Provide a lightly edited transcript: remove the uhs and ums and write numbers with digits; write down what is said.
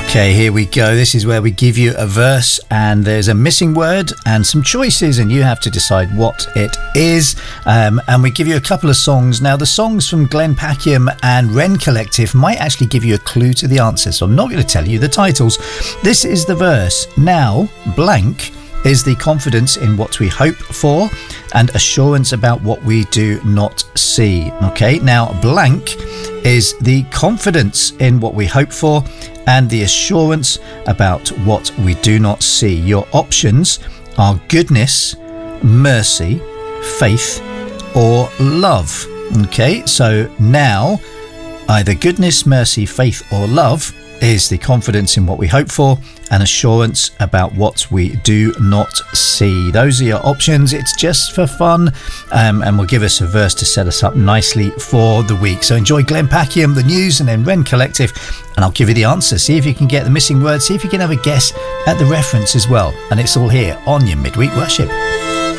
Okay, here we go. This is where we give you a verse and there's a missing word and some choices and you have to decide what it is. And we give you a couple of songs. Now, the songs from Glenn Packiam and Wren Collective might actually give you a clue to the answer, so I'm not going to tell you the titles. This is the verse. Now, blank is the confidence in what we hope for and assurance about what we do not see. Okay, now blank is the confidence in what we hope for and the assurance about what we do not see. Your options are goodness, mercy, faith, or love. Okay, so now either goodness, mercy, faith, or love is the confidence in what we hope for and assurance about what we do not see. Those are your options. It's just for fun, and will give us a verse to set us up nicely for the week. So enjoy Glenn Packiam, the news, and then Wren Collective, and I'll give you the answer. See if you can get the missing word. See if you can have a guess at the reference as well. And it's all here on your Midweek Worship.